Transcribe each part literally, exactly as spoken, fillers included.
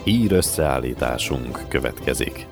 Hír összeállításunk következik.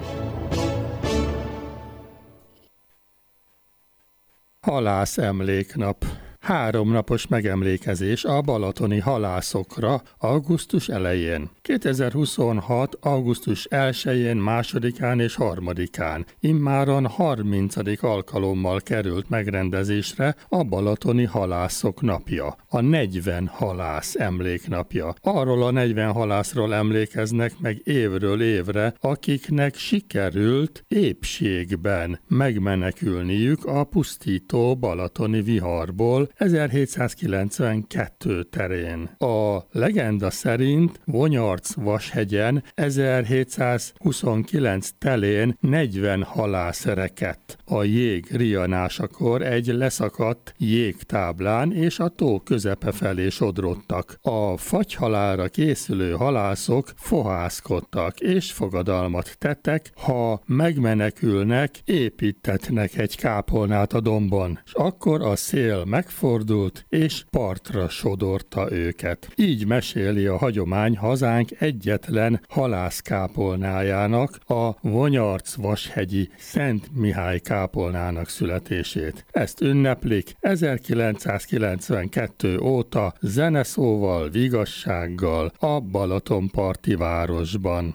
Halász emléknap. Háromnapos megemlékezés a balatoni halászokra augusztus elején. kétezer-huszonhat. augusztus elsején, másodikán és harmadikán immáron harmincadik alkalommal került megrendezésre a balatoni halászok napja, a negyven halász emléknapja. Arról a negyven halászról emlékeznek meg évről évre, akiknek sikerült épségben megmenekülniük a pusztító balatoni viharból ezerhétszázkilencvenkettő terén. A legenda szerint Vonyarc-Vashegyen ezerhétszázhuszonkilenc telén negyven halász rekedt a jég rianásakor egy leszakadt jégtáblán, és a tó közepe felé sodrodtak. A fagyhalálra készülő halászok fohászkodtak és fogadalmat tettek, ha megmenekülnek, építetnek egy kápolnát a dombon, és akkor a szél megfordult és partra sodorta őket. Így meséli a hagyomány hazánk egyetlen halászkápolnájának, a Vonyarc-Vashegyi Szent Mihály kápolnának születését. Ezt ünneplik ezerkilencszázkilencvenkettő óta zeneszóval, vigassággal a Balatonparti városban.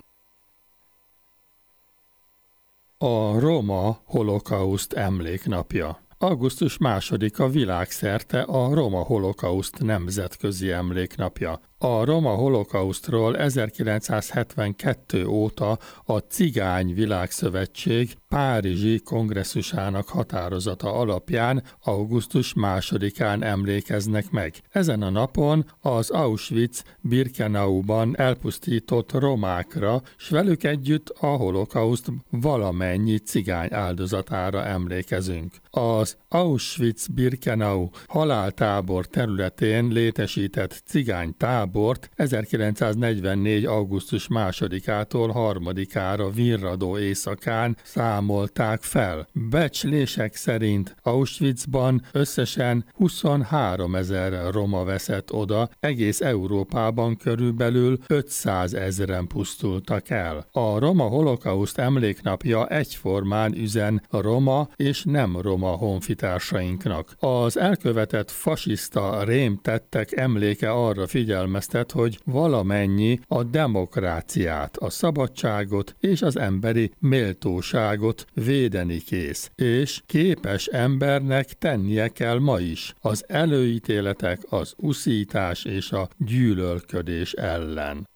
A roma holokauszt emléknapja. augusztus másodika világszerte a roma holokauszt nemzetközi emléknapja. A roma holokausztról ezerkilencszázhetvenkettő óta a Cigány Világszövetség párizsi kongresszusának határozata alapján augusztus másodikán emlékeznek meg. Ezen a napon az Auschwitz-Birkenauban elpusztított romákra, s velük együtt a holokauszt valamennyi cigány áldozatára emlékezünk. Az Auschwitz-Birkenau haláltábor területén létesített cigánytábor ezerkilencszáznegyvennégy. augusztus másodikától harmadikára virradó éjszakán számolták fel. Becslések szerint Auschwitzban összesen huszonháromezer roma veszett oda, egész Európában körülbelül ötszázezren pusztultak el. A roma holokauszt emléknapja egyformán üzen a roma és nem roma honfitársainknak. Az elkövetett fasiszta rémtettek emléke arra figyelmeztet, hogy valamennyi a demokráciát, a szabadságot és az emberi méltóságot védeni kész, és képes embernek tennie kell ma is az előítéletek, az uszítás és a gyűlölködés ellen.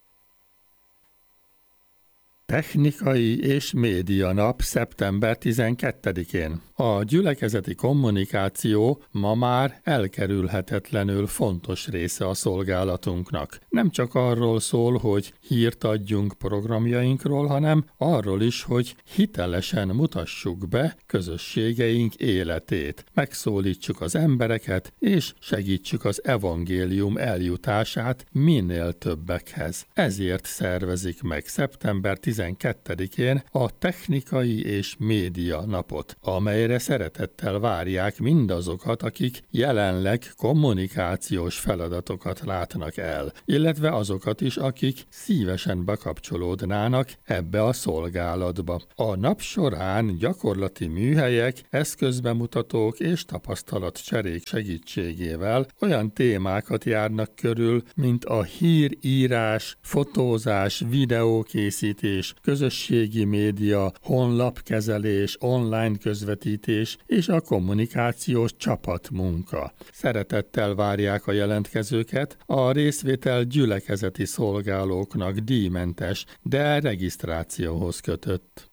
Technikai és média nap szeptember tizenkettedikén. A gyülekezeti kommunikáció ma már elkerülhetetlenül fontos része a szolgálatunknak. Nem csak arról szól, hogy hírt adjunk programjainkról, hanem arról is, hogy hitelesen mutassuk be közösségeink életét, megszólítsuk az embereket, és segítsük az evangélium eljutását minél többekhez. Ezért szervezik meg szeptember tizenkettedikén a Technikai és Média napot, amelyre szeretettel várják mindazokat, akik jelenleg kommunikációs feladatokat látnak el, illetve azokat is, akik szívesen bekapcsolódnának ebbe a szolgálatba. A nap során gyakorlati műhelyek, eszközbemutatók és tapasztalatcserék segítségével olyan témákat járnak körül, mint a hírírás, fotózás, videókészítés, közösségi média, honlapkezelés, online közvetítés és a kommunikációs csapatmunka. Szeretettel várják a jelentkezőket, a részvétel gyülekezeti szolgálóknak díjmentes, de regisztrációhoz kötött.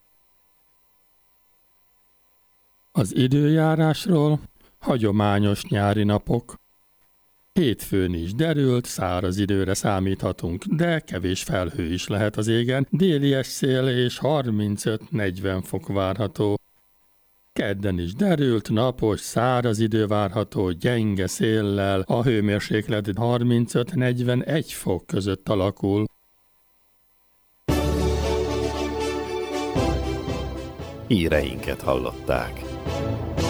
Az időjárásról: hagyományos nyári napok. Hétfőn is derült, száraz időre számíthatunk, de kevés felhő is lehet az égen, délies szél és harmincöt-negyven fok várható. Kedden is derült, napos, száraz idő várható, gyenge széllel, a hőmérséklet harmincöt-negyvenegy fok között alakul. Híreinket hallották.